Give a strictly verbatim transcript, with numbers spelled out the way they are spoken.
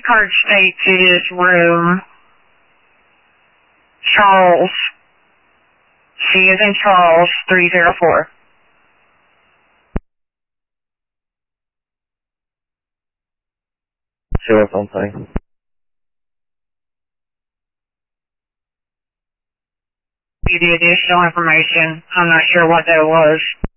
card states it is room Charles. She is in Charles, three oh four. Sure, something. The additional information. I'm not sure what that was.